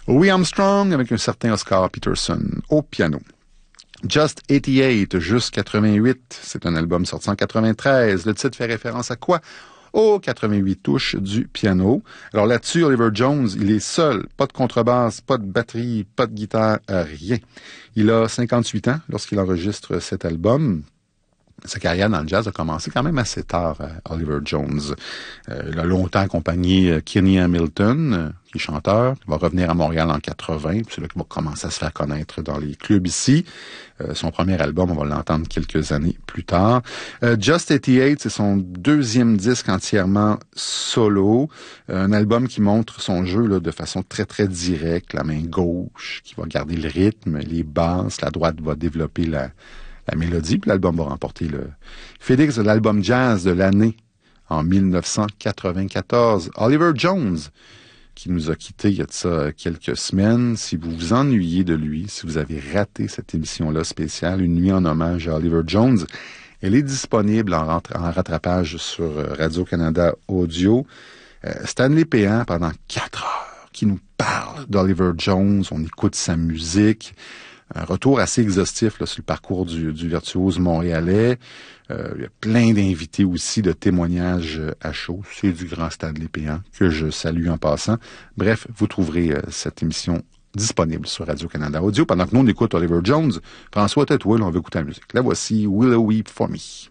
Louis Armstrong avec un certain Oscar Peterson au piano. Just 88, juste 88, c'est un album sorti en 93. Le titre fait référence à quoi? Aux 88 touches du piano. Alors là-dessus, Oliver Jones, il est seul, pas de contrebasse, pas de batterie, pas de guitare, rien. Il a 58 ans lorsqu'il enregistre cet album. Sa carrière dans le jazz a commencé quand même assez tard, Oliver Jones. Il a longtemps accompagné Kenny Hamilton, qui est chanteur. Il va revenir à Montréal en 80. C'est là qu'il va commencer à se faire connaître dans les clubs ici. Son premier album, on va l'entendre quelques années plus tard. Just 88, c'est son deuxième disque entièrement solo. Un album qui montre son jeu là, de façon très, très directe. La main gauche qui va garder le rythme, les basses. La droite va développer la mélodie, puis l'album va remporter le Félix de l'album jazz de l'année en 1994. Oliver Jones, qui nous a quittés il y a de ça quelques semaines. Si vous vous ennuyez de lui, si vous avez raté cette émission-là spéciale, Une nuit en hommage à Oliver Jones, elle est disponible en rattrapage sur Radio-Canada Audio. Stanley Péan, pendant 4 heures, qui nous parle d'Oliver Jones. On écoute sa musique. Un retour assez exhaustif là, sur le parcours du virtuose montréalais. Il y a plein d'invités aussi, de témoignages à chaud. C'est du grand Stanley Péan que je salue en passant. Bref, vous trouverez cette émission disponible sur Radio-Canada Audio. Pendant que nous, on écoute Oliver Jones, François, tais-toi, on va écouter la musique. La voici, Willow Weep for Me.